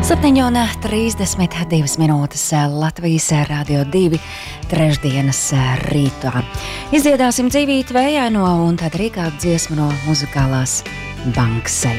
7:32 minūtes Latvijas Radio 2 trešdienas rītā. Izdziedāsim dzīvīt vējaino un tad arī kādu dziesmu no muzikālās Banksai.